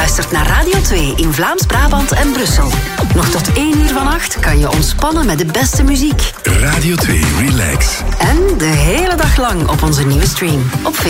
luistert naar Radio 2 in Vlaams-Brabant en Brussel. Nog tot 1 uur vannacht kan je ontspannen met de beste muziek. Radio 2 Relax. En de hele dag lang op onze nieuwe stream op